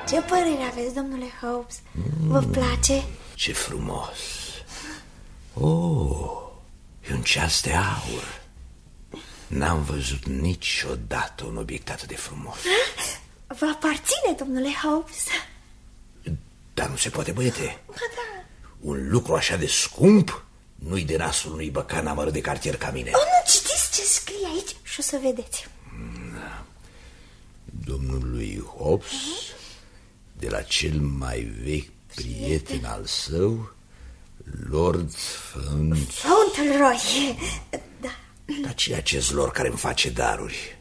Ce părere aveți, domnule Hobbs? Vă place? Ce frumos! Oh, e un ceas de aur. N-am văzut niciodată un obiect atât de frumos. Vă aparține, domnule Hobbs? Dar nu se poate, băiete. Ba da. Un lucru așa de scump nu-i de nasul unui băcan amărât de cartier ca mine. Nu, citiți ce scrie aici și o să vedeți. Da. Domnului Hobbs, de la cel mai vechi prieten al său, Lord Fauntleroy. Da. Dar ce e acest lord care îmi face daruri?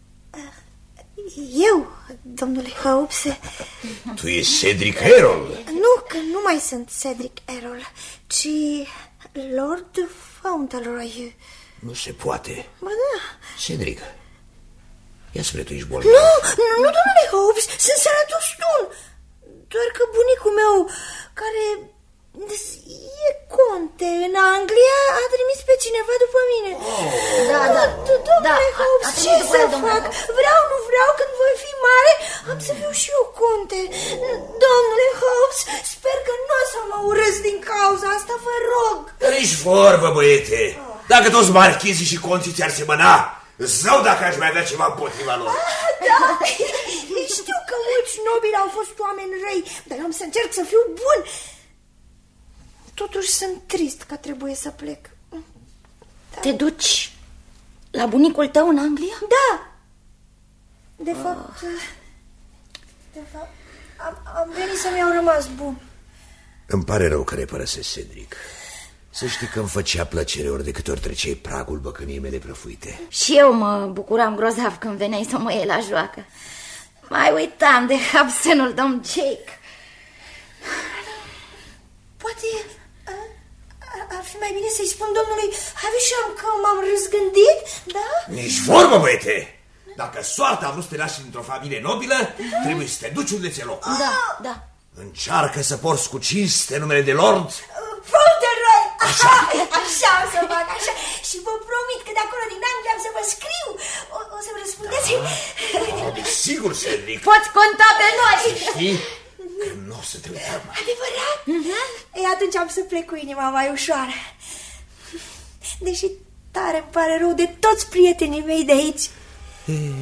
Eu, domnule Hobbs. Tu ești Cedric Errol? Nu, că nu mai sunt Cedric Errol, ci Lord Fauntleroy. Nu se poate. Ba da. Cedric, ia spre tu ești bolnav. Nu, domnule Hobbs, sunt sănătos stun. Doar că bunicul meu, care e conte în Anglia, a trimis pe cineva după mine. Domnule Hobbs, ce să fac? Vreau, nu vreau, când voi fi mare, am să fiu și eu conte. Domnule Hobbs, sper că nu o să mă urăsc din cauza asta, vă rog. Nici vorbă, băiete. Dacă toți marchizii și conții ți-ar semăna, zău dacă aș mai avea ceva împotriva lor. Da, știu că mulți nobili au fost oameni răi, dar eu am să încerc să fiu bun. Totuși sunt trist că trebuie să plec. Da. Te duci la bunicul tău în Anglia? Da. De fapt, am venit să-mi iau rămas bun. Îmi pare rău că ne părăsesc, Cedric. Să știi că îmi făcea plăcere ori de câte ori treceai pragul băcăniei mele prăfuite. Și eu mă bucuram grozav când veneai să mă iei la joacă. Mai uitam de absenul domn Jake. Poate ar fi mai bine să-i spun domnului Havisham că m-am răzgândit, da? Nici vorbă, băiete! Dacă soarta a vrut să te lași într-o familie nobilă, trebuie să te duci unde ți-e loc. Da. Încearcă să porți cu cinste numele de Lord Fauntleroy! Așa o să fac, așa. Și vă promit că de acolo din Anglia am să vă scriu. O să-mi răspundeți? Desigur, Cedric. Poți conta pe noi. Știi că nu o să te uităm. Adevărat? Ei, atunci am să plec cu inima mai ușoară. Deși tare îmi pare rău de toți prietenii mei de aici.